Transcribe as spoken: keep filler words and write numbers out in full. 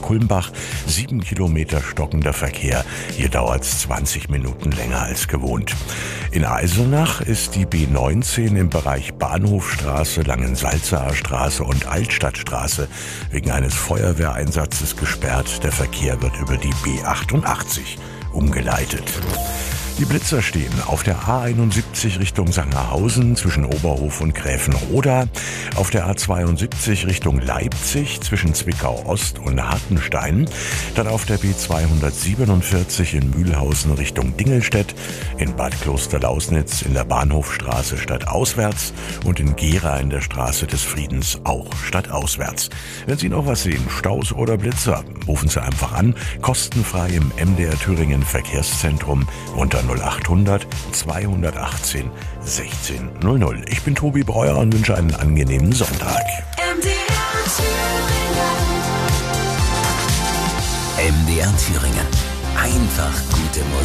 Kulmbach. Sieben Kilometer stockender Verkehr. Hier dauert es zwanzig Minuten länger als gewohnt. In Eisenach ist die B neunzehn im Bereich Bahnhofstraße, Langensalzaer Straße und Altstadtstraße wegen eines Feuerwehreinsatzes gesperrt. Der Verkehr wird über die B achtundachtzig umgeleitet. Die Blitzer stehen auf der A einundsiebzig Richtung Sangerhausen zwischen Oberhof und Gräfenroda, auf der A zweiundsiebzig Richtung Leipzig zwischen Zwickau-Ost und Hartenstein, dann auf der B zweihundertsiebenundvierzig in Mühlhausen Richtung Dingelstedt, in Bad Klosterlausnitz in der Bahnhofstraße stadtauswärts und in Gera in der Straße des Friedens auch stadtauswärts. Wenn Sie noch was sehen, Staus oder Blitzer, rufen Sie einfach an, kostenfrei im M D R Thüringen Verkehrszentrum unter null achthundert zweihundertachtzehn sechzehn null null. Ich bin Tobi Breuer und wünsche einen angenehmen Sonntag. M D R Thüringen. M D R Thüringen. Einfach gute Musik.